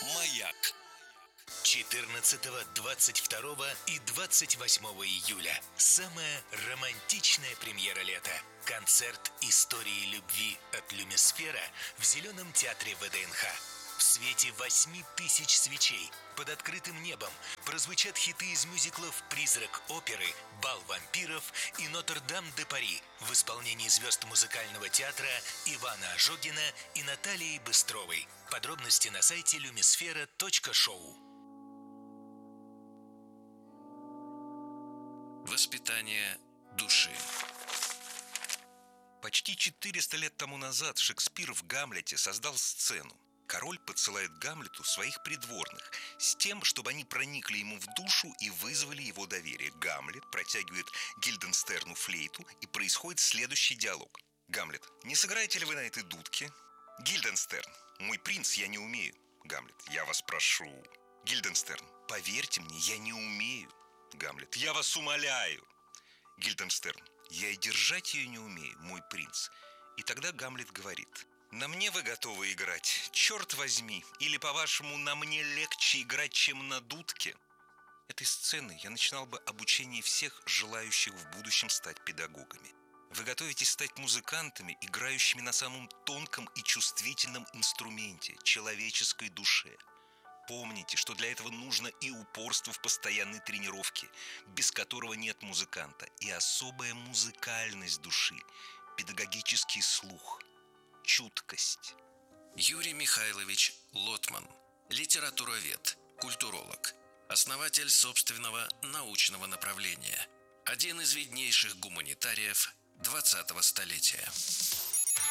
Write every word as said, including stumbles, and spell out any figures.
Маяк. четырнадцатого, двадцать второго и двадцать восьмого июля. Самая романтичная премьера лета. Концерт истории любви от Люмисфера в Зеленом театре ВДНХ. В свете восьми тысяч свечей под открытым небом прозвучат хиты из мюзиклов «Призрак оперы», «Бал вампиров» и «Нотр-Дам-де-Пари» в исполнении звезд музыкального театра Ивана Ожогина и Натальи Быстровой. Подробности на сайте люмисфера точка шоу. Воспитание души. Почти четыреста лет тому назад Шекспир в «Гамлете» создал сцену. Король подсылает Гамлету своих придворных с тем, чтобы они проникли ему в душу и вызвали его доверие. Гамлет протягивает Гильденстерну флейту, и происходит следующий диалог. Гамлет: «Не сыграете ли вы на этой дудке?» Гильденстерн: «Мой принц, я не умею». Гамлет: «Я вас прошу». Гильденстерн: «Поверьте мне, я не умею». Гамлет: «Я вас умоляю». Гильденстерн: «Я и держать ее не умею, мой принц». И тогда Гамлет говорит: «На мне вы готовы играть, черт возьми, или, по-вашему, на мне легче играть, чем на дудке?» Этой сцены я начинал бы обучение всех желающих в будущем стать педагогами. Вы готовитесь стать музыкантами, играющими на самом тонком и чувствительном инструменте – человеческой душе. Помните, что для этого нужно и упорство в постоянной тренировке, без которого нет музыканта, и особая музыкальность души, педагогический слух, чуткость. Юрий Михайлович Лотман, литературовед, культуролог, основатель собственного научного направления, один из виднейших гуманитариев двадцатого столетия.